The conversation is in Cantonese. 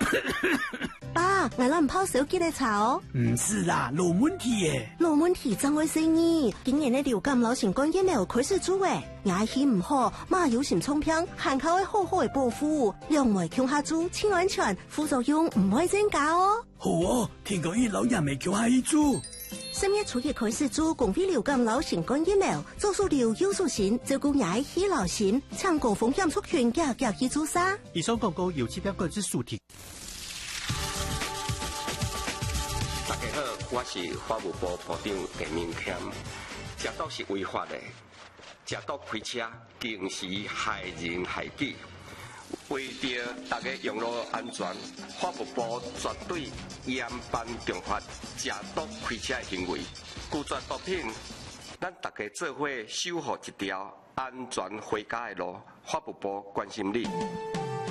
爸，我攞唔泡手機嚟茶哦。 唔是啦，老問題耶。 老問題怎會是呢？今年的流感流行感染苗開始做誒，牙氣唔好，馬有心沖片，限靠會好好嘅保護，兩枚強下做，清安全，副作用唔會增加哦。 好哦，聽講啲老人未強下去做。 3月初一開始做公費流感流行感染苗，做數療優數線，照顧牙氣流行，搶高風險族群嘅去做啥？ 以上廣告由7標之數題。 大家好，我是法務部部長陳明謙。食毒是違法的，食毒開車更是害人害己。為着大家用路安全，法務部絕對嚴辦重罰食毒開車的行為。拒絕毒品，咱大家做伙守護一條安全回家的路。法務部關心你。